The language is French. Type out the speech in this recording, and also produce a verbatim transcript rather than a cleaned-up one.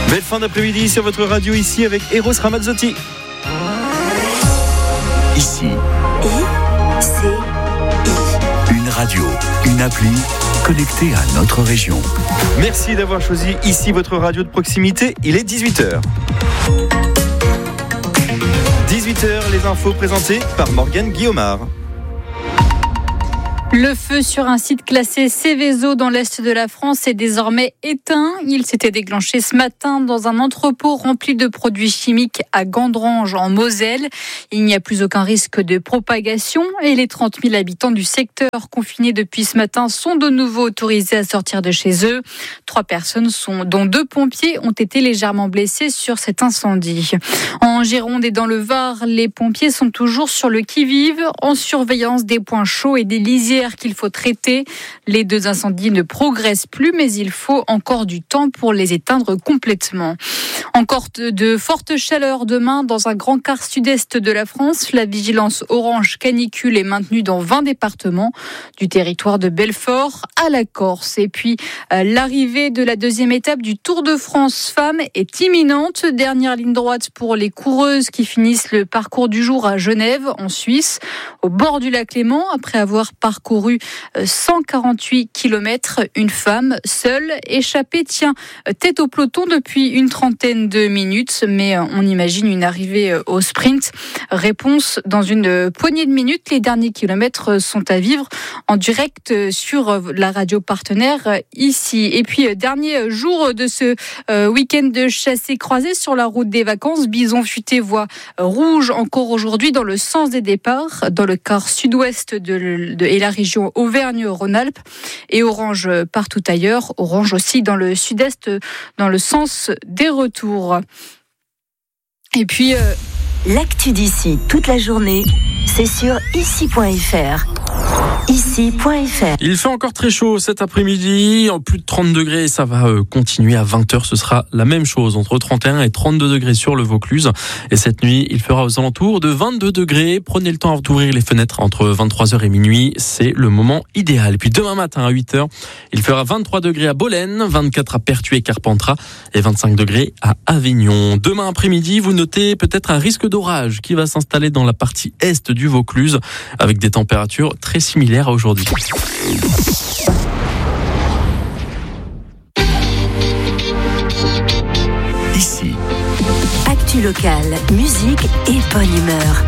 Belle fin d'après-midi sur votre radio ici avec Eros Ramazzotti. Ici. I, C, I. Une radio, une appli connectée à notre région. Merci d'avoir choisi ici votre radio de proximité. Il est dix-huit heures. dix-huit heures, les infos présentées par Morgane Guillaumard. Le feu sur un site classé Céveso dans l'est de la France est désormais éteint. Il s'était déclenché ce matin dans un entrepôt rempli de produits chimiques à Gandrange en Moselle. Il n'y a plus aucun risque de propagation et les trente mille habitants du secteur confinés depuis ce matin sont de nouveau autorisés à sortir de chez eux. Trois personnes, sont, dont deux pompiers, ont été légèrement blessés sur cet incendie. En Gironde et dans le Var, les pompiers sont toujours sur le qui-vive en surveillance des points chauds et des lisières qu'il faut traiter. Les deux incendies ne progressent plus, mais il faut encore du temps pour les éteindre complètement. Encore de fortes chaleurs demain dans un grand quart sud-est de la France. La vigilance orange canicule est maintenue dans vingt départements, du territoire de Belfort à la Corse. Et puis, euh, l'arrivée de la deuxième étape du Tour de France Femmes est imminente. Dernière ligne droite pour les coureuses qui finissent le parcours du jour à Genève, en Suisse, au bord du lac Léman, après avoir parcouru cent quarante-huit kilomètres. Une femme seule, échappée, tient tête au peloton depuis une trentaine de minutes, mais on imagine une arrivée au sprint. Réponse dans une poignée de minutes. Les derniers kilomètres sont à vivre en direct sur la radio partenaire ici. Et puis, dernier jour de ce week-end de chassé-croisé sur la route des vacances. Bison futé voie rouge encore aujourd'hui dans le sens des départs, dans le quart sud-ouest de, de et la région Auvergne-Rhône-Alpes, et orange partout ailleurs. Orange aussi dans le sud-est, dans le sens des retours. Et puis... Euh... L'actu d'ici toute la journée, c'est sur ici point f r. ici point f r. Il fait encore très chaud cet après-midi, en plus de trente degrés, ça va euh, continuer à vingt heures, ce sera la même chose, entre trente et un et trente-deux degrés sur le Vaucluse. Et cette nuit, il fera aux alentours de vingt-deux degrés. Prenez le temps d'ouvrir les fenêtres entre vingt-trois heures et minuit, c'est le moment idéal. Et puis demain matin à huit heures, il fera vingt-trois degrés à Bolène, vingt-quatre à Pertuis et Carpentras et vingt-cinq degrés à Avignon. Demain après-midi, vous notez peut-être un risque d'orage qui va s'installer dans la partie est du Vaucluse avec des températures très similaires à aujourd'hui. Ici. Actu locale, musique et bonne humeur.